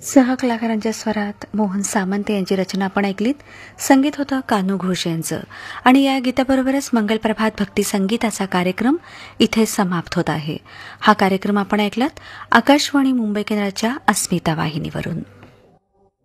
सहकलाकारांच्या स्वरात मोहन सामंत यांची रचना आपण ऐकलीत. संगीत होतं कान्हू घोष यांचं. आणि या गीताबरोबरच मंगलप्रभात भक्ती संगीताचा कार्यक्रम इथे समाप्त होत आहे. हा कार्यक्रम आपण ऐकलात आकाशवाणी मुंबई केंद्राच्या अस्मिता वाहिनीवरून.